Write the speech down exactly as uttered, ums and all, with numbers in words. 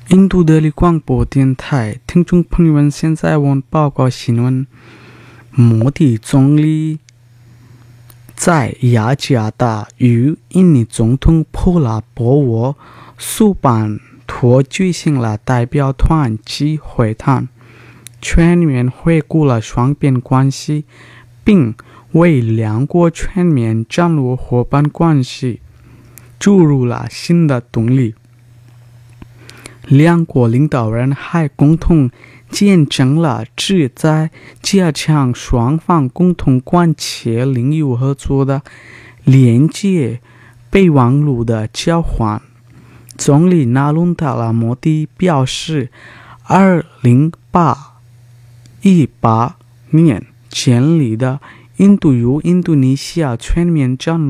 印度德里广播电台听众朋友们，现在我们报告新闻：摩迪总理在雅加达与印尼总统普拉博沃苏班托举行了代表团级会谈，全面回顾了双边关系，并为两国全面战略伙伴关系注入了新的动力。两国领导人还共同见证了旨在加强双方共同关切领域合作的连接备忘录的交换。总理纳伦达拉摩迪表示，二零一八年建立的印度与印度尼西亚全面战略